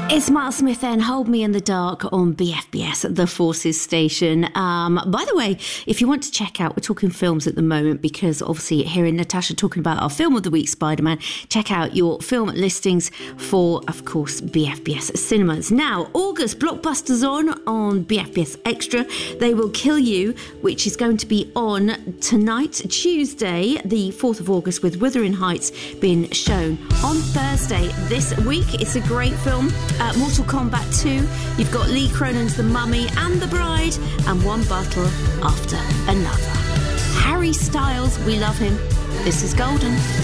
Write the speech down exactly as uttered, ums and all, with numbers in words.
It's Miles Smith and Hold Me in the Dark on B F B S, the Forces station. Um, by the way, if you want to check out, we're talking films at the moment because obviously hearing Natasha talking about our film of the week, Spider-Man, check out your film listings for, of course, B F B S cinemas. Now, August blockbusters on on B F B S Extra. They Will Kill You, which is going to be on tonight, Tuesday, the fourth of August, with Wuthering Heights being shown on Thursday this week. It's a great film. Uh, Mortal Kombat two, you've got Lee Cronen's The Mummy and The Bride, and one battle after another. Harry Styles, we love him. This is Golden.